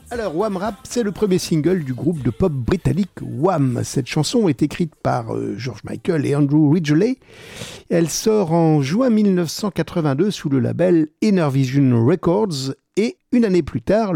Alors, Wham Rap, c'est le premier single du groupe de pop britannique Wham. Cette chanson est écrite par George Michael et Andrew Ridgeley. Elle sort en juin 1982 sous le label Inner Vision Records et une année plus tard,